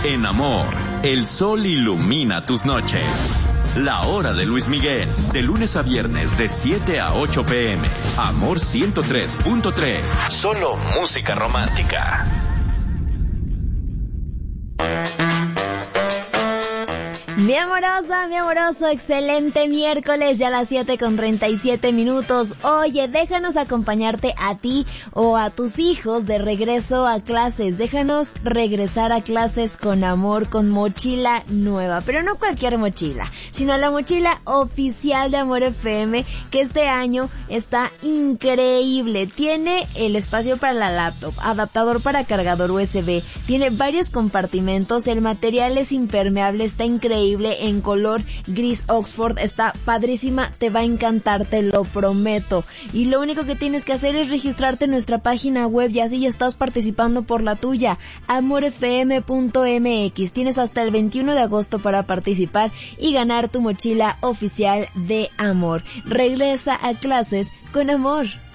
En Amor, el sol ilumina tus noches. La hora de Luis Miguel, de lunes a viernes de 7 a 8 p.m. Amor 103.3. Solo música romántica. Mi amorosa, mi amoroso, excelente miércoles, ya a las 7:37. Oye, déjanos acompañarte a ti o a tus hijos de regreso a clases. Déjanos regresar a clases con amor, con mochila nueva, pero no cualquier mochila, sino la mochila oficial de Amor FM, que este año está increíble. Tiene el espacio para la laptop, adaptador para cargador USB, tiene varios compartimentos, el material es impermeable, está increíble, en color gris Oxford, está padrísima, te va a encantar, te lo prometo. Y lo único que tienes que hacer es registrarte en nuestra página web y así ya estás participando por la tuya, amorfm.mx. Tienes hasta el 21 de agosto para participar y ganar tu mochila oficial de Amor. Regresa a clases con amor.